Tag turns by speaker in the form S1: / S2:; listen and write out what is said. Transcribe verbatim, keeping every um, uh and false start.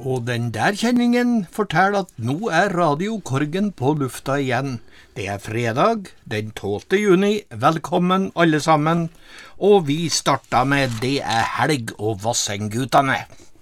S1: Og den der kjenningen forteller at nå er Radio Korgen på lufta igjen. Det er fredag, den tolvte juni. Velkommen alle sammen. Og vi starter med Det er helg og Vassendgutane.